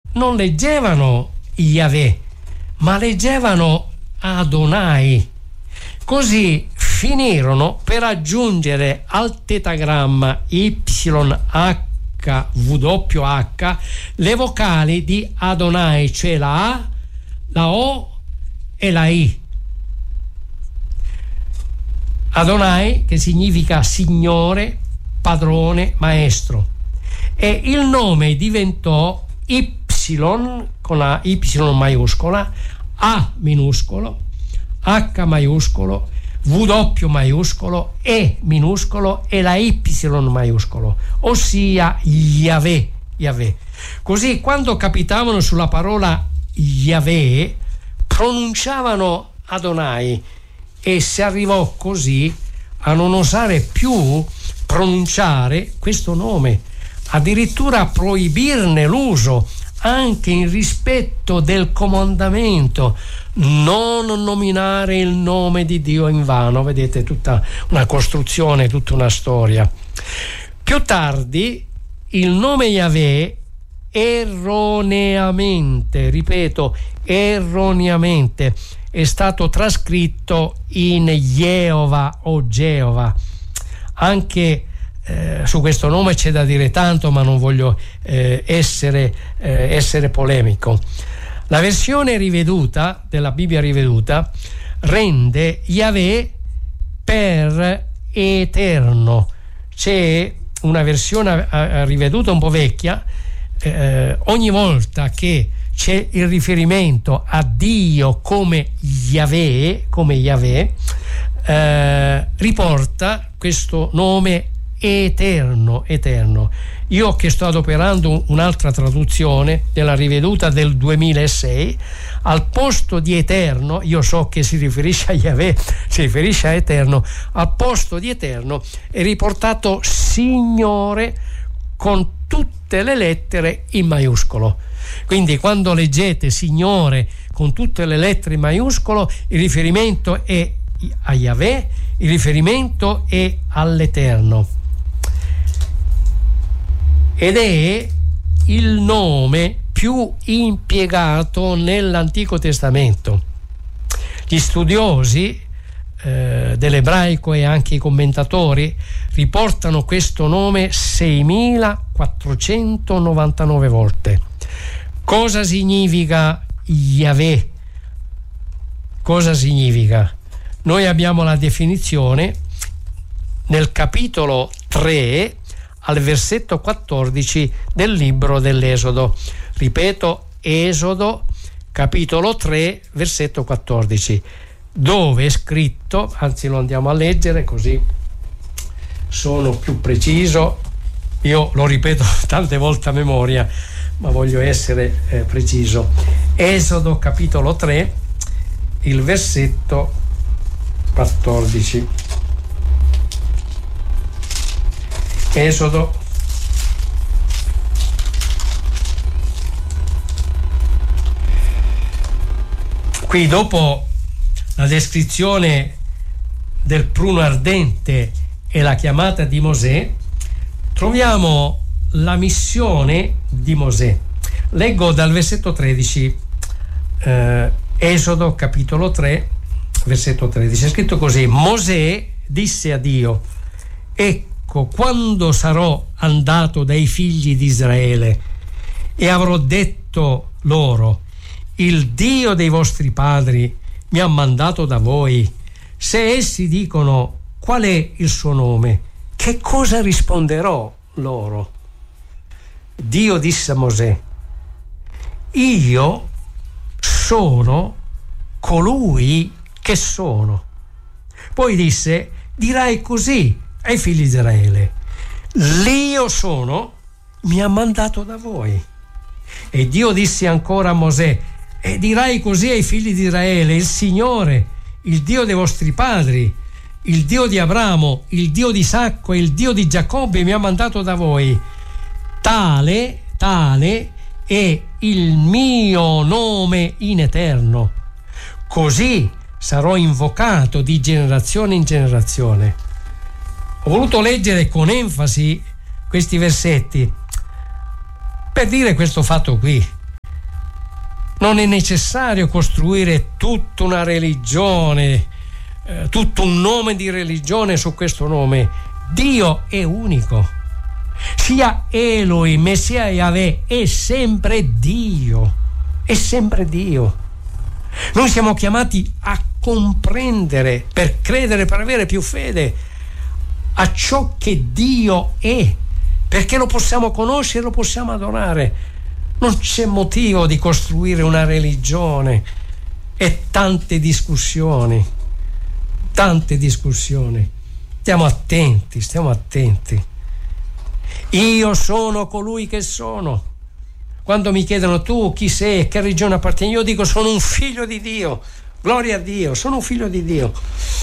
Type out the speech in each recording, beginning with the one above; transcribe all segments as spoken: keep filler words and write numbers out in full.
non leggevano Yahweh, ma leggevano Adonai. Così finirono per aggiungere al tetagramma Y H W H le vocali di Adonai, cioè la A, la O e la I. Adonai, che significa Signore, Padrone, Maestro. E il nome diventò Y con la Y maiuscola, A minuscolo, H maiuscolo, W maiuscolo, E minuscolo e la Y maiuscolo, ossia Yahweh, Yahweh. Così quando capitavano sulla parola Yahweh pronunciavano Adonai, e si arrivò così a non osare più pronunciare questo nome, addirittura a proibirne l'uso, anche in rispetto del comandamento non nominare il nome di Dio in vano. Vedete, tutta una costruzione, tutta una storia. Più tardi il nome Yahweh erroneamente, ripeto, erroneamente è stato trascritto in Jehovah o Geova. Anche Eh, su questo nome c'è da dire tanto, ma non voglio eh, essere, eh, essere polemico. La versione riveduta della Bibbia riveduta rende Yahweh per eterno. C'è una versione eh, riveduta un po' vecchia, eh, ogni volta che c'è il riferimento a Dio come Yahweh, come Yahweh, eh, riporta questo nome eterno, eterno. Io che sto adoperando un'altra traduzione della riveduta del duemilasei, al posto di eterno, io so che si riferisce a Yahweh, si riferisce a eterno, al posto di eterno è riportato Signore con tutte le lettere in maiuscolo. Quindi quando leggete Signore con tutte le lettere in maiuscolo, il riferimento è a Yahweh, il riferimento è all'eterno. Ed è il nome più impiegato nell'Antico Testamento. Gli studiosi eh, dell'ebraico e anche i commentatori riportano questo nome seimilaquattrocentonovantanove volte. Cosa significa Yahweh? Cosa significa? Noi abbiamo la definizione nel capitolo tre al versetto quattordici del libro dell'Esodo. Ripeto, Esodo capitolo tre versetto quattordici, dove è scritto, anzi lo andiamo a leggere così sono più preciso. Io lo ripeto tante volte a memoria, ma voglio essere eh, preciso. Esodo capitolo tre, il versetto quattordici. Esodo qui, dopo la descrizione del pruno ardente e la chiamata di Mosè, troviamo la missione di Mosè. Leggo dal versetto tredici, eh, Esodo capitolo tre versetto tredici, è scritto così: Mosè disse a Dio: ecco, quando sarò andato dai figli di Israele e avrò detto loro: il Dio dei vostri padri mi ha mandato da voi, se essi dicono: qual è il suo nome, che cosa risponderò loro? Dio disse a Mosè: io sono colui che sono. Poi disse: dirai così ai figli di Israele: l'Io sono mi ha mandato da voi. E Dio disse ancora a Mosè: e dirai così ai figli di Israele: il Signore, il Dio dei vostri padri, il Dio di Abramo, il Dio di Isacco e il Dio di Giacobbe mi ha mandato da voi. Tale, tale è il mio nome in eterno. Così sarò invocato di generazione in generazione. Ho voluto leggere con enfasi questi versetti per dire questo fatto qui. Non è necessario costruire tutta una religione, eh, tutto un nome di religione su questo nome. Dio è unico. Sia Elohim sia Yahweh è sempre Dio. È sempre Dio. Noi siamo chiamati a comprendere, per credere, per avere più fede a ciò che Dio è, perché lo possiamo conoscere, lo possiamo adorare. Non c'è motivo di costruire una religione e tante discussioni, tante discussioni. Stiamo attenti, stiamo attenti. Io sono colui che sono. Quando mi chiedono tu chi sei, che religione appartieni, io dico sono un figlio di Dio. Gloria a Dio, sono un figlio di Dio.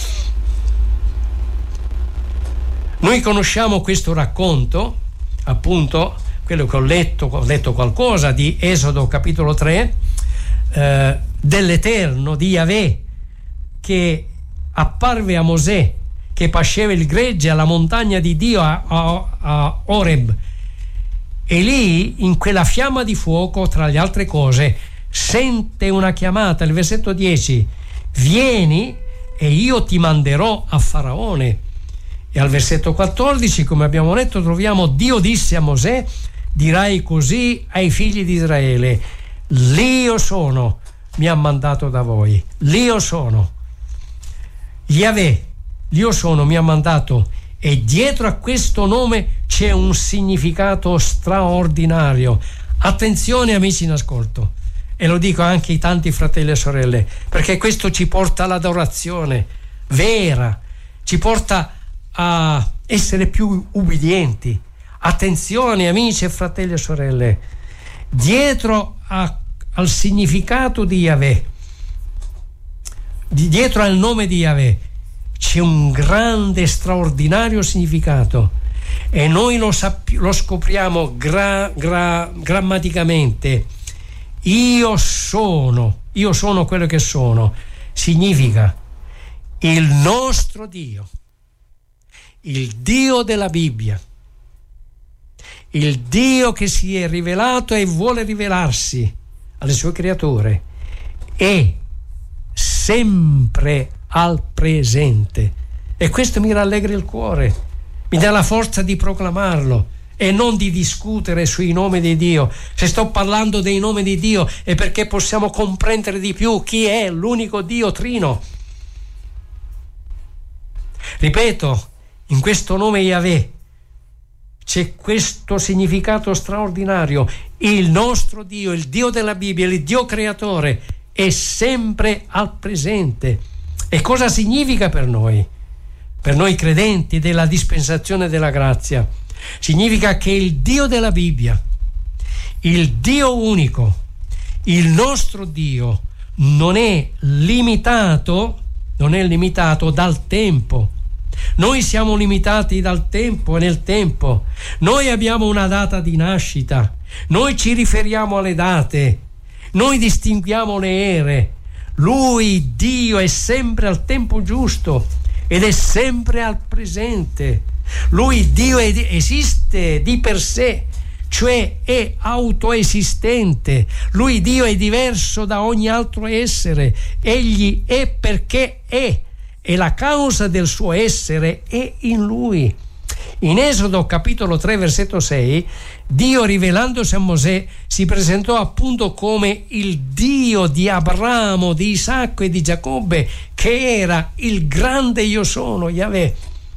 Noi conosciamo questo racconto, appunto, quello che ho letto, ho letto qualcosa di Esodo capitolo tre, eh, dell'Eterno, di Yahweh, che apparve a Mosè, che pasceva il gregge alla montagna di Dio a, a, a Oreb. E lì, in quella fiamma di fuoco, tra le altre cose, sente una chiamata, il versetto dieci: vieni e io ti manderò a Faraone. E al versetto quattordici, come abbiamo letto, troviamo: Dio disse a Mosè, dirai così ai figli di Israele: l'Io sono mi ha mandato da voi. L'Io sono, Yahweh, l'Io sono mi ha mandato. E dietro a questo nome c'è un significato straordinario. Attenzione, amici in ascolto, e lo dico anche ai tanti fratelli e sorelle, perché questo ci porta all'adorazione vera, ci porta a essere più ubbidienti. Attenzione, amici e fratelli e sorelle, dietro a, al significato di Yahweh, di dietro al nome di Yahweh c'è un grande, straordinario significato, e noi lo, sapp- lo scopriamo gra- gra- grammaticamente. Io sono, io sono quello che sono, significa il nostro Dio, il Dio della Bibbia, il Dio che si è rivelato e vuole rivelarsi alle sue creature, è sempre al presente, e questo mi rallegra il cuore, mi dà la forza di proclamarlo e non di discutere sui nomi di Dio. Se sto parlando dei nomi di Dio è perché possiamo comprendere di più chi è l'unico Dio trino. Ripeto, in questo nome Yahweh c'è questo significato straordinario: il nostro Dio, il Dio della Bibbia, il Dio creatore, è sempre al presente. E cosa significa per noi? Per noi credenti della dispensazione della grazia, significa che il Dio della Bibbia, il Dio unico, il nostro Dio, non è limitato, non è limitato dal tempo. Noi siamo limitati dal tempo e nel tempo. Noi abbiamo una data di nascita, noi ci riferiamo alle date, noi distinguiamo le ere. Lui, Dio, è sempre al tempo giusto ed è sempre al presente. Lui, Dio, è, esiste di per sé, cioè è autoesistente. Lui, Dio, è diverso da ogni altro essere. Egli è perché è, e la causa del suo essere è in Lui. In Esodo capitolo tre versetto sei, Dio, rivelandosi a Mosè, si presentò appunto come il Dio di Abramo, di Isacco e di Giacobbe, che era il grande Io sono, Yahweh.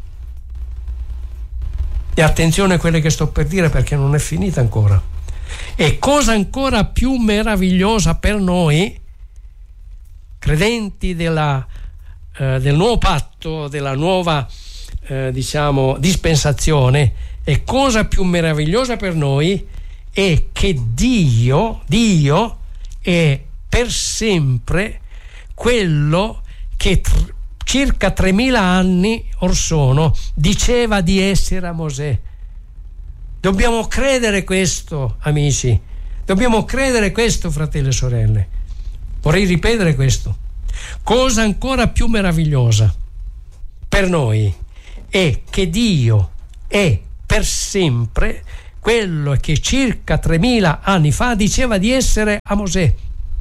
E attenzione a quelle che sto per dire, perché non è finita ancora. E cosa ancora più meravigliosa per noi, credenti della, eh, del nuovo patto, della nuova Eh, diciamo dispensazione, e cosa più meravigliosa per noi è che Dio Dio è per sempre quello che tr- circa tremila anni or sono diceva di essere a Mosè. Dobbiamo credere questo, amici, dobbiamo credere questo, fratelli e sorelle. Vorrei ripetere questo: cosa ancora più meravigliosa per noi è che Dio è per sempre quello che circa tremila anni fa diceva di essere a Mosè.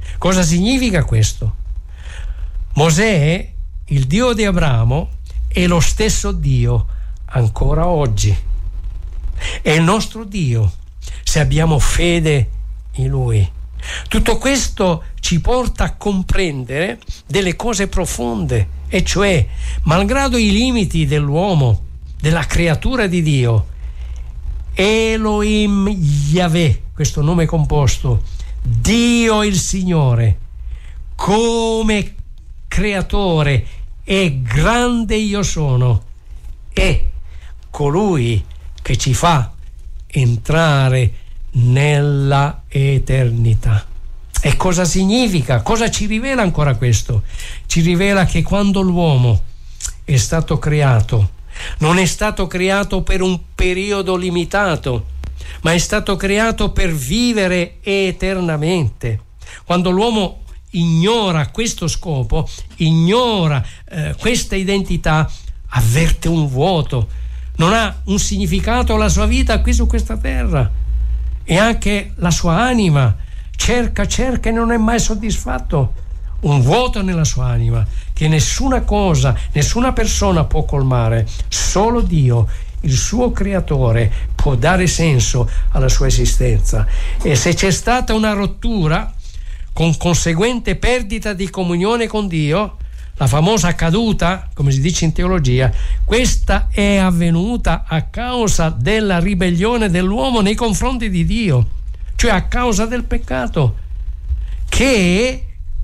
Cosa significa questo? Mosè, il Dio di Abramo, è lo stesso Dio ancora oggi. È il nostro Dio se abbiamo fede in Lui. Tutto questo ci porta a comprendere delle cose profonde, e cioè, malgrado i limiti dell'uomo, della creatura di Dio, Elohim Yahweh, questo nome composto, Dio il Signore, come creatore e grande io sono, è colui che ci fa entrare nella eternità. E cosa significa? Cosa ci rivela ancora questo? Ci rivela che quando l'uomo è stato creato, non è stato creato per un periodo limitato, ma è stato creato per vivere eternamente. Quando l'uomo ignora questo scopo, ignora eh, questa identità, avverte un vuoto, non ha un significato la sua vita qui su questa terra, e anche la sua anima cerca, cerca e non è mai soddisfatto. Un vuoto nella sua anima che nessuna cosa, nessuna persona può colmare. Solo Dio, il suo creatore, può dare senso alla sua esistenza. E se c'è stata una rottura con conseguente perdita di comunione con Dio, la famosa caduta, come si dice in teologia, questa è avvenuta a causa della ribellione dell'uomo nei confronti di Dio, cioè a causa del peccato, che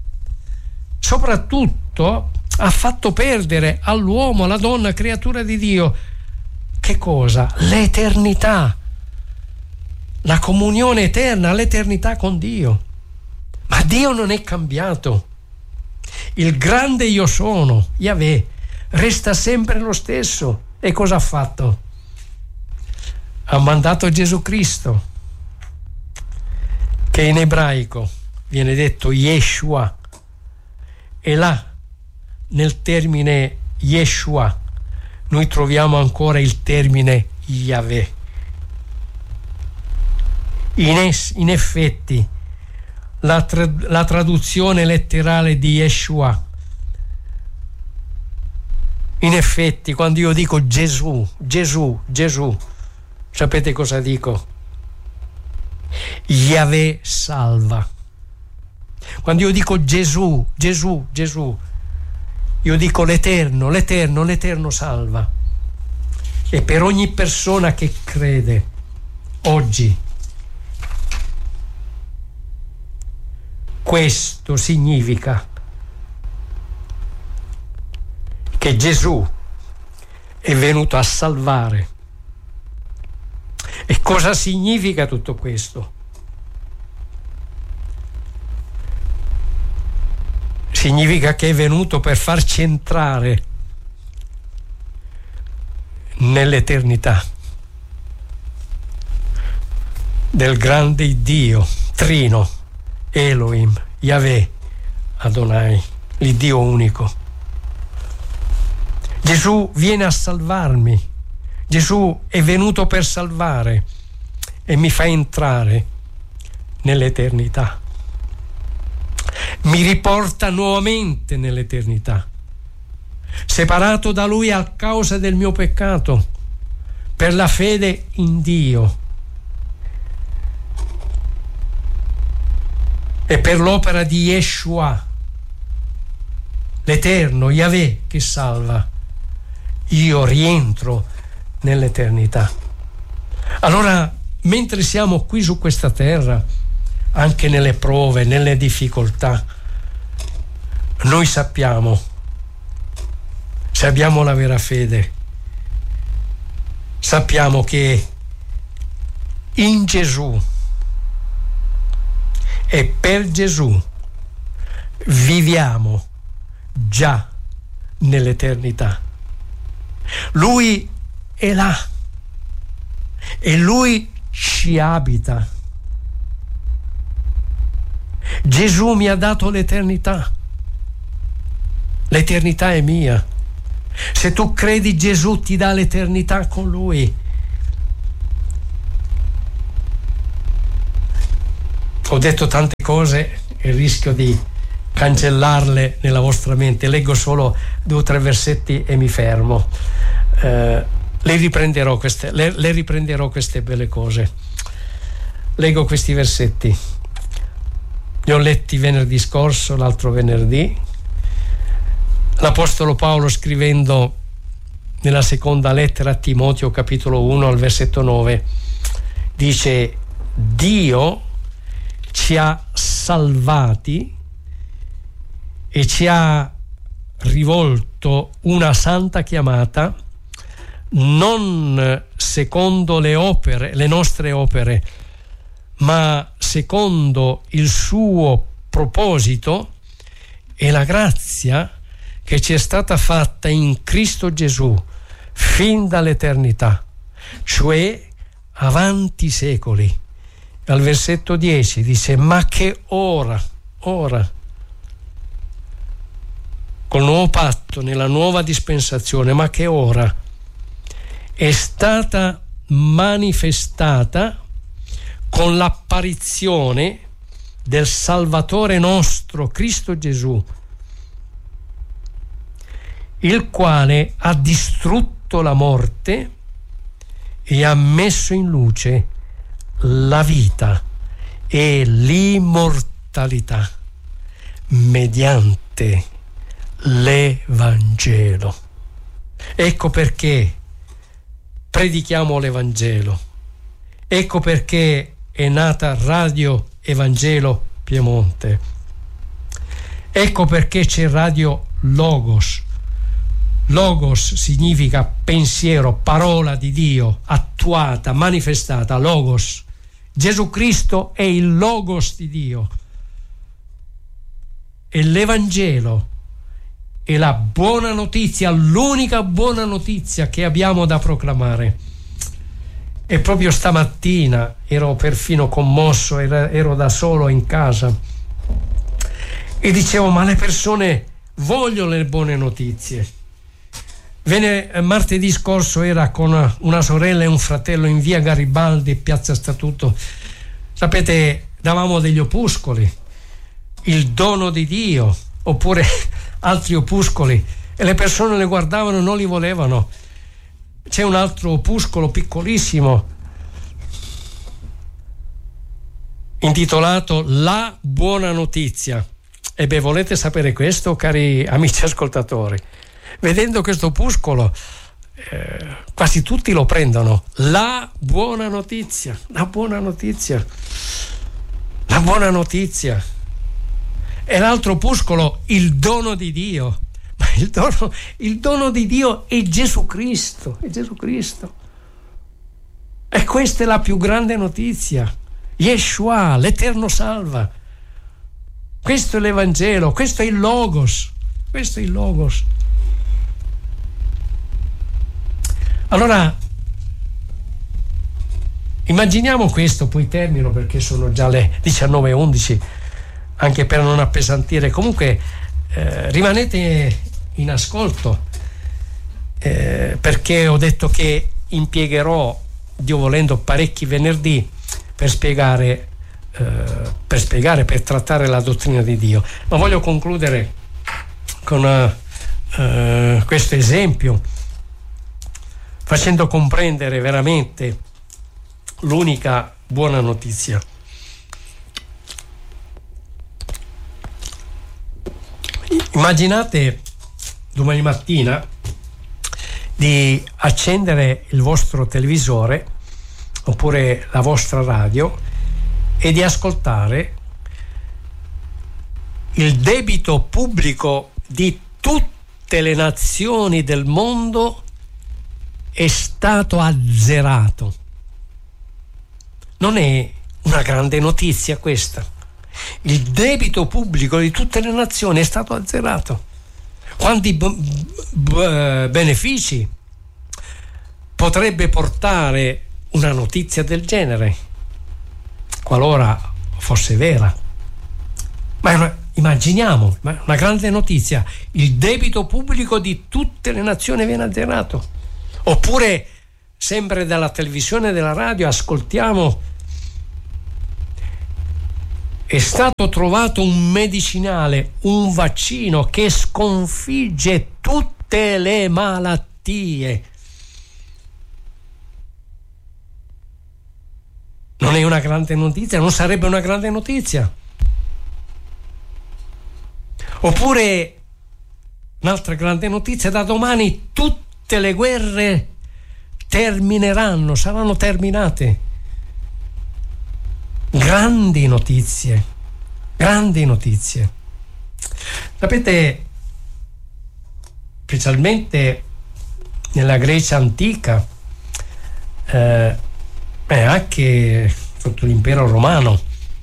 soprattutto ha fatto perdere all'uomo, alla donna, creatura di Dio, che cosa? L'eternità, la comunione eterna, l'eternità con Dio. Ma Dio non è cambiato. Il grande io sono, Yahweh, resta sempre lo stesso. E cosa ha fatto? Ha mandato Gesù Cristo, che in ebraico viene detto Yeshua, e là nel termine Yeshua noi troviamo ancora il termine Yahweh. In, es, in effetti la, tra, la traduzione letterale di Yeshua, in effetti quando io dico Gesù, Gesù, Gesù, sapete cosa dico? Yahweh salva. Quando io dico Gesù, Gesù, Gesù, io dico l'Eterno, l'Eterno, l'Eterno salva. E per ogni persona che crede oggi, questo significa che Gesù è venuto a salvare. E cosa significa tutto questo? Significa che è venuto per farci entrare nell'eternità del grande Dio, Trino, Elohim, Yahweh, Adonai, l'Iddio unico. Gesù viene a salvarmi. Gesù è venuto per salvare e mi fa entrare nell'eternità. Mi riporta nuovamente nell'eternità, separato da Lui a causa del mio peccato, per la fede in Dio e per l'opera di Yeshua, l'Eterno, Yahweh che salva. Io rientro nell'eternità. Allora, mentre siamo qui su questa terra, anche nelle prove, nelle difficoltà, noi sappiamo, se abbiamo la vera fede, sappiamo che in Gesù e per Gesù viviamo già nell'eternità. Lui è là e Lui ci abita. Gesù mi ha dato l'eternità. L'eternità è mia. Se tu credi, Gesù ti dà l'eternità con Lui. Ho detto tante cose cose e rischio di cancellarle nella vostra mente. Leggo solo due o tre versetti e mi fermo. Eh, le riprenderò queste, le, le riprenderò queste belle cose. Leggo questi versetti. Li ho letti venerdì scorso, l'altro venerdì. L'Apostolo Paolo, scrivendo nella seconda lettera a Timoteo, capitolo uno, al versetto nove, dice: Dio ci ha salvati e ci ha rivolto una santa chiamata, non secondo le opere, le nostre opere, ma secondo il suo proposito e la grazia che ci è stata fatta in Cristo Gesù fin dall'eternità, cioè avanti secoli. Al versetto dieci dice: ma che ora, ora, col nuovo patto, nella nuova dispensazione, ma che ora è stata manifestata con l'apparizione del Salvatore nostro, Cristo Gesù, il quale ha distrutto la morte e ha messo in luce la vita e l'immortalità mediante l'Evangelo. Ecco perché predichiamo l'Evangelo. Ecco perché è nata Radio Evangelo Piemonte. Ecco perché c'è Radio Logos. Logos significa pensiero, parola di Dio attuata, manifestata. Logos. Gesù Cristo è il Logos di Dio. E l'Evangelo è la buona notizia, l'unica buona notizia che abbiamo da proclamare. E proprio stamattina ero perfino commosso, ero, ero da solo in casa e dicevo: ma le persone vogliono le buone notizie. Venne, martedì scorso era con una sorella e un fratello in via Garibaldi, piazza Statuto. Sapete, davamo degli opuscoli, il dono di Dio, oppure altri opuscoli, e le persone le guardavano e non li volevano. C'è un altro opuscolo piccolissimo intitolato La Buona Notizia. E beh, volete sapere questo, cari amici ascoltatori? Vedendo questo opuscolo, eh, quasi tutti lo prendono. La buona notizia, la buona notizia, la buona notizia. E l'altro opuscolo, il dono di Dio. Ma il dono, il dono di Dio è Gesù Cristo, è Gesù Cristo. E questa è la più grande notizia. Yeshua, l'Eterno salva. Questo è l'Evangelo, questo è il Logos, questo è il Logos. Allora, immaginiamo questo, poi termino perché sono già le diciannove e undici, anche per non appesantire. Comunque eh, rimanete in ascolto, eh, perché ho detto che impiegherò, Dio volendo, parecchi venerdì per spiegare, eh, per spiegare, per trattare la dottrina di Dio. Ma voglio concludere con uh, uh, questo esempio, facendo comprendere veramente l'unica buona notizia. Immaginate domani mattina di accendere il vostro televisore oppure la vostra radio e di ascoltare il debito pubblico di tutte le nazioni del mondo è stato azzerato. Non è una grande notizia questa? Il debito pubblico di tutte le nazioni è stato azzerato. Quanti b- b- benefici potrebbe portare una notizia del genere, qualora fosse vera? Ma è una, immaginiamo, ma una grande notizia: il debito pubblico di tutte le nazioni viene azzerato. Oppure, sempre dalla televisione e dalla radio, ascoltiamo è stato trovato un medicinale, un vaccino che sconfigge tutte le malattie. Non è una grande notizia? Non sarebbe una grande notizia? Oppure un'altra grande notizia: da domani tutte le guerre termineranno, saranno terminate. Grandi notizie, grandi notizie. Sapete, specialmente nella Grecia antica, eh, e anche sotto l'impero romano,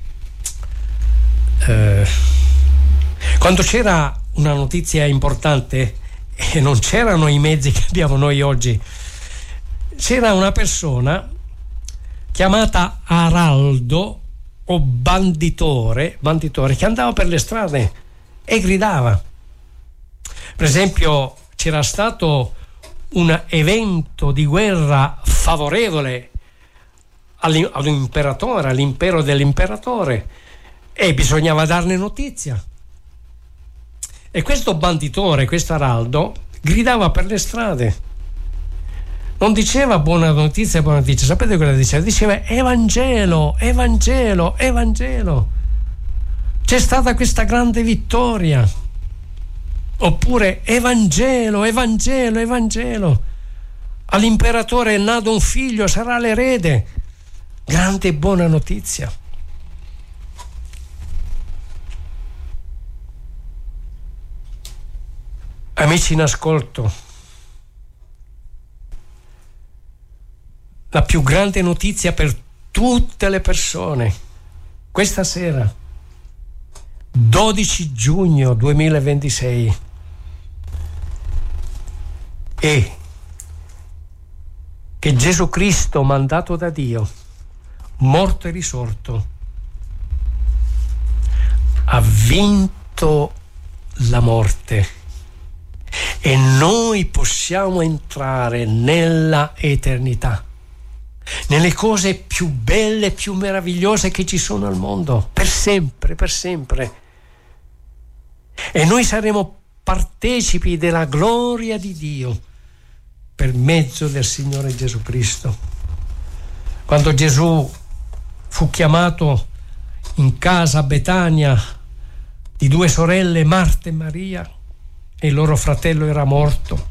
eh, quando c'era una notizia importante e non c'erano i mezzi che abbiamo noi oggi, c'era una persona chiamata araldo o banditore, banditore che andava per le strade e gridava. Per esempio, c'era stato un evento di guerra favorevole all'imperatore, all'impero dell'imperatore, e bisognava darne notizia. E questo banditore, questo araldo, gridava per le strade. Non diceva buona notizia, buona notizia. Sapete cosa diceva? Diceva Evangelo, Evangelo, Evangelo. C'è stata questa grande vittoria. Oppure Evangelo, Evangelo, Evangelo. All'imperatore è nato un figlio, sarà l'erede. Grande e buona notizia. Amici in ascolto, la più grande notizia per tutte le persone questa sera, dodici giugno duemilaventisei, è che Gesù Cristo, mandato da Dio, morto e risorto, ha vinto la morte. E noi possiamo entrare nella eternità, nelle cose più belle, più meravigliose che ci sono al mondo, per sempre, per sempre. E noi saremo partecipi della gloria di Dio per mezzo del Signore Gesù Cristo. Quando Gesù fu chiamato in casa a Betania di due sorelle, Marta e Maria, e il loro fratello era morto.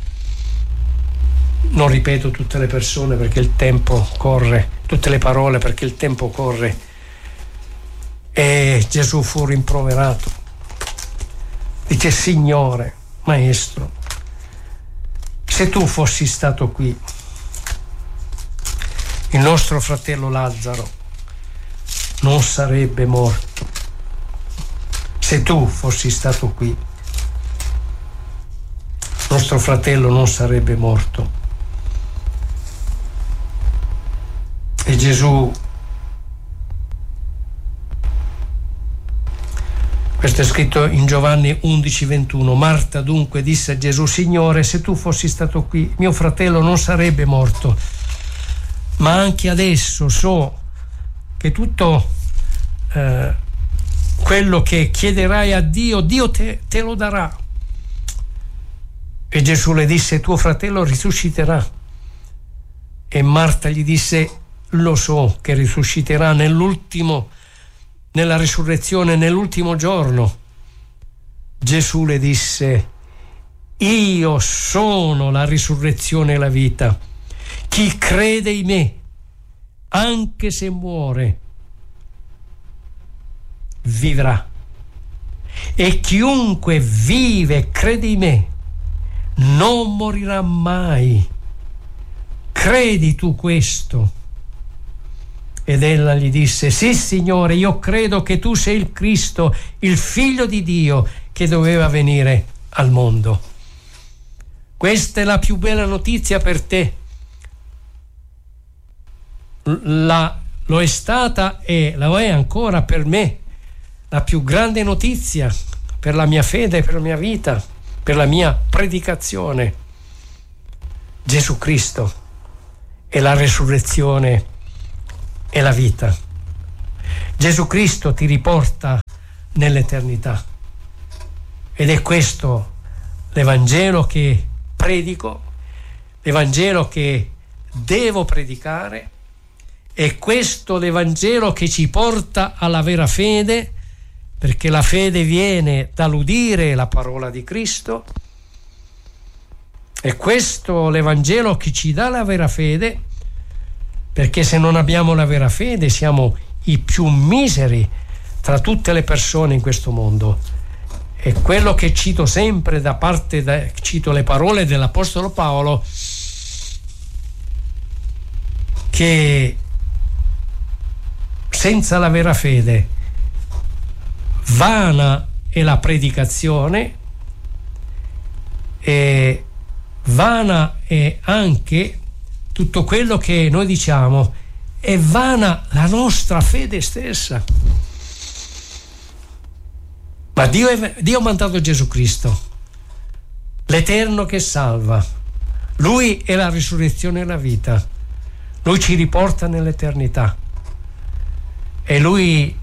Non ripeto tutte le persone perché il tempo corre, tutte le parole perché il tempo corre. E Gesù fu rimproverato. Dice: Signore, Maestro, se tu fossi stato qui, il nostro fratello Lazzaro non sarebbe morto. Se tu fossi stato qui, nostro fratello non sarebbe morto. E Gesù, questo è scritto in Giovanni undici ventuno, Marta dunque disse a Gesù: Signore, se tu fossi stato qui, mio fratello non sarebbe morto. Ma anche adesso so che tutto eh, quello che chiederai a Dio, Dio te, te lo darà. E Gesù le disse: tuo fratello risusciterà. E Marta gli disse: lo so che risusciterà nell'ultimo, nella risurrezione, nell'ultimo giorno. Gesù le disse: io sono la risurrezione e la vita. Chi crede in me, anche se muore, vivrà. E chiunque vive e crede in me non morirà mai. Credi tu questo? Ed ella gli disse: sì, Signore, io credo che tu sei il Cristo, il Figlio di Dio che doveva venire al mondo. Questa è la più bella notizia per te. La, lo è stata e lo è ancora per me la più grande notizia per la mia fede, per la mia vita, per la mia predicazione. Gesù Cristo è la resurrezione e la vita. Gesù Cristo ti riporta nell'eternità. Ed è questo l'Evangelo che predico, l'Evangelo che devo predicare, è questo l'Evangelo che ci porta alla vera fede, perché la fede viene dall'udire la parola di Cristo. È questo l'Evangelo che ci dà la vera fede, perché se non abbiamo la vera fede siamo i più miseri tra tutte le persone in questo mondo. È quello che cito sempre da parte, da, cito le parole dell'Apostolo Paolo, che senza la vera fede vana è la predicazione e vana è anche tutto quello che noi diciamo, è vana la nostra fede stessa. Ma Dio, è, Dio ha mandato Gesù Cristo, l'Eterno che salva. Lui è la risurrezione e la vita. Lui ci riporta nell'eternità. E Lui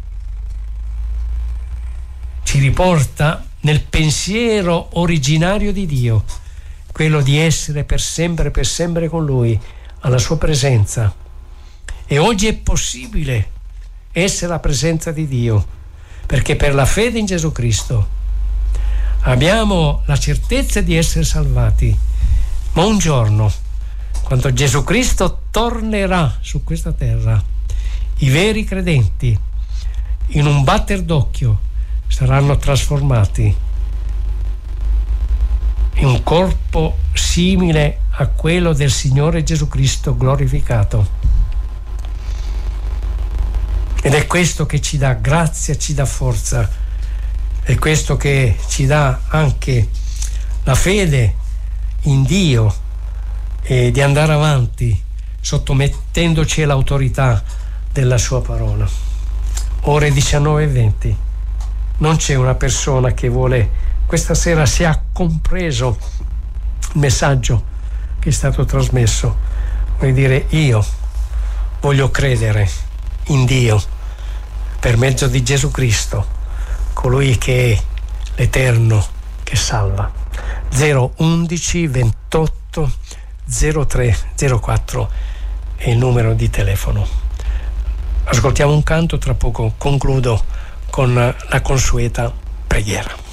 ci riporta nel pensiero originario di Dio, quello di essere per sempre, per sempre con Lui, alla sua presenza. E oggi è possibile essere alla presenza di Dio, perché per la fede in Gesù Cristo abbiamo la certezza di essere salvati. Ma un giorno, quando Gesù Cristo tornerà su questa terra, i veri credenti, in un batter d'occhio, saranno trasformati in un corpo simile a quello del Signore Gesù Cristo glorificato. Ed è questo che ci dà grazia, ci dà forza, è questo che ci dà anche la fede in Dio e di andare avanti sottomettendoci all'autorità della sua parola. Ore diciannove e venti. Non c'è una persona che vuole, questa sera si ha compreso il messaggio che è stato trasmesso, vuol dire io voglio credere in Dio per mezzo di Gesù Cristo, colui che è l'Eterno che salva. Zero undici ventotto zero tre zero quattro è il numero di telefono. Ascoltiamo un canto, tra poco concludo con la consueta preghiera.